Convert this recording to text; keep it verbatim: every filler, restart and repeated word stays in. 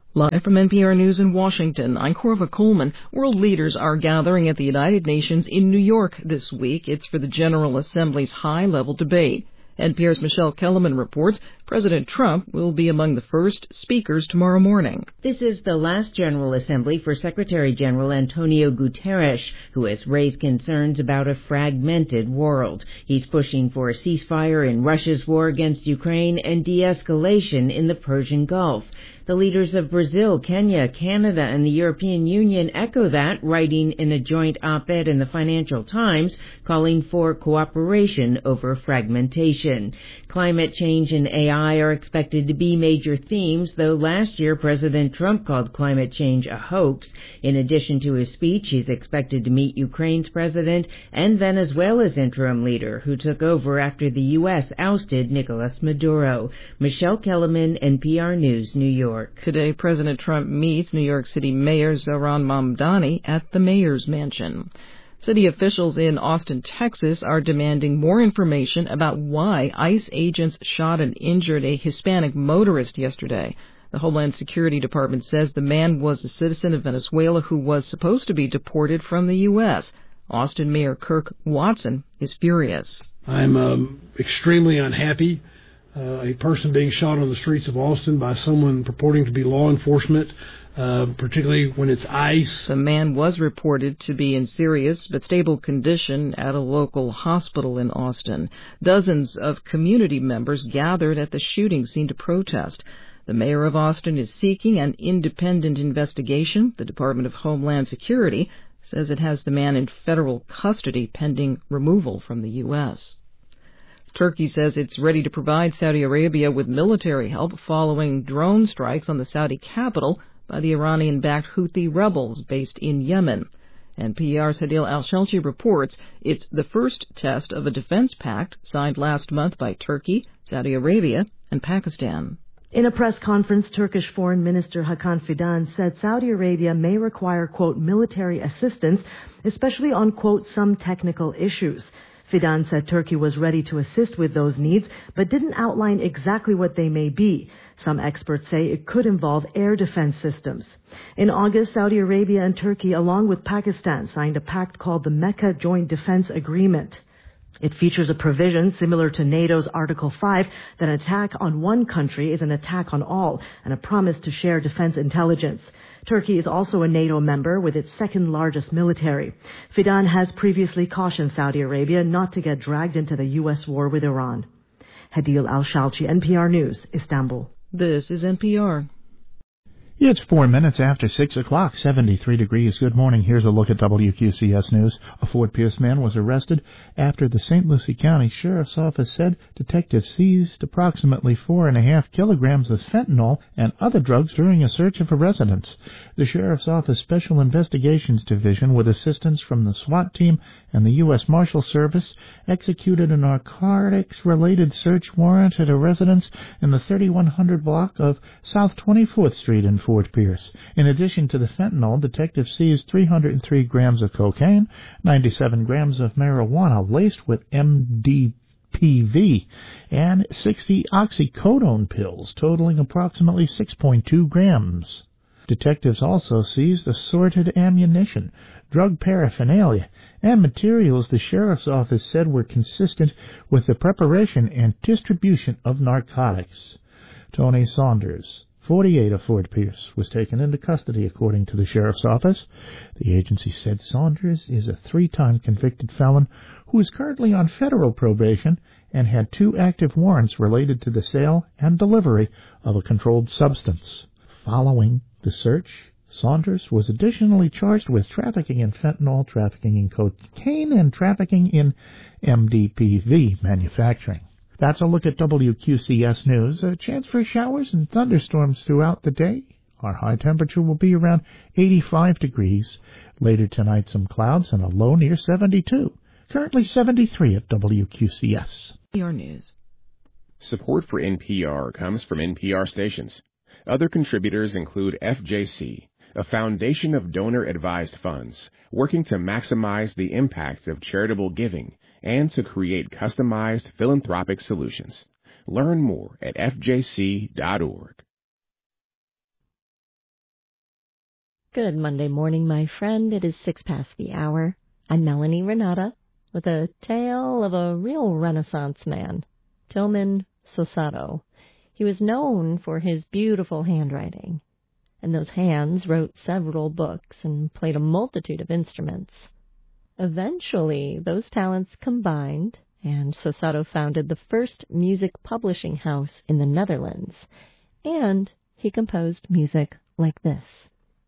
Live from N P R News in Washington, I'm Corva Coleman. World leaders are gathering at the United Nations in New York this week. It's for the General Assembly's high-level debate. N P R's Michelle Kellerman reports President Trump will be among the first speakers tomorrow morning. This is the last General Assembly for Secretary General Antonio Guterres, who has raised concerns about a fragmented world. He's pushing for a ceasefire in Russia's war against Ukraine and de-escalation in the Persian Gulf. The leaders of Brazil, Kenya, Canada, and the European Union echo that, writing in a joint op-ed in the Financial Times, calling for cooperation over fragmentation. Climate change and A I are expected to be major themes, though last year President Trump called climate change a hoax. In addition to his speech, he's expected to meet Ukraine's president and Venezuela's interim leader, who took over after the U S ousted Nicolas Maduro. Michelle Kellerman, N P R News, New York. Today, President Trump meets New York City Mayor Zohran Mamdani at the mayor's mansion. City officials in Austin, Texas are demanding more information about why ICE agents shot and injured a Hispanic motorist yesterday. The Homeland Security Department says the man was a citizen of Venezuela who was supposed to be deported from the U S. Austin Mayor Kirk Watson is furious. I'm um, extremely unhappy. Uh, a person being shot on the streets of Austin by someone purporting to be law enforcement, uh, particularly when it's ICE. The man was reported to be in serious but stable condition at a local hospital in Austin. Dozens of community members gathered at the shooting scene to protest. The mayor of Austin is seeking an independent investigation. The Department of Homeland Security says it has the man in federal custody pending removal from the U S Turkey says it's ready to provide Saudi Arabia with military help following drone strikes on the Saudi capital by the Iranian-backed Houthi rebels based in Yemen. N P R's Hadil Al-Shelchi reports it's the first test of a defense pact signed last month by Turkey, Saudi Arabia, and Pakistan. In a press conference, Turkish Foreign Minister Hakan Fidan said Saudi Arabia may require, quote, military assistance, especially on, quote, some technical issues. Fidan said Turkey was ready to assist with those needs, but didn't outline exactly what they may be. Some experts say it could involve air defense systems. In August, Saudi Arabia and Turkey, along with Pakistan, signed a pact called the Mecca Joint Defense Agreement. It features a provision similar to NATO's Article five that an attack on one country is an attack on all, and a promise to share defense intelligence. Turkey is also a NATO member with its second largest military. Fidan has previously cautioned Saudi Arabia not to get dragged into the U S war with Iran. Hadil Al-Shalchi, N P R News, Istanbul. This is N P R. It's four minutes after six o'clock, seventy-three degrees. Good morning. Here's a look at W Q C S News. A Fort Pierce man was arrested after the Saint Lucie County Sheriff's Office said detectives seized approximately four and a half kilograms of fentanyl and other drugs during a search of a residence. The Sheriff's Office Special Investigations Division, with assistance from the SWAT team and the U S Marshal Service, executed a narcotics-related search warrant at a residence in the thirty-one hundred block of South twenty-fourth Street in Fort Pierce. In addition to the fentanyl, detectives seized three hundred three grams of cocaine, ninety-seven grams of marijuana laced with M D P V, and sixty oxycodone pills totaling approximately six point two grams. Detectives also seized assorted ammunition, drug paraphernalia, and materials the Sheriff's Office said were consistent with the preparation and distribution of narcotics. Tony Saunders, forty-eight, of Fort Pierce, was taken into custody, according to the Sheriff's Office. The agency said Saunders is a three-time convicted felon who is currently on federal probation and had two active warrants related to the sale and delivery of a controlled substance. Following the search, Saunders was additionally charged with trafficking in fentanyl, trafficking in cocaine, and trafficking in M D P V manufacturing. That's a look at W Q C S News. A chance for showers and thunderstorms throughout the day. Our high temperature will be around eighty-five degrees. Later tonight, some clouds and a low near seventy-two. Currently seventy-three at W Q C S. N P R News. Support for N P R comes from N P R stations. Other contributors include F J C, a foundation of donor-advised funds working to maximize the impact of charitable giving and to create customized philanthropic solutions. Learn more at F J C dot org. Good Monday morning, my friend. It is six past the hour. I'm Melanie Renata with a tale of a real Renaissance man, Tillman Sosato. He was known for his beautiful handwriting, and those hands wrote several books and played a multitude of instruments. Eventually, those talents combined, and Sosato founded the first music publishing house in the Netherlands, and he composed music like this.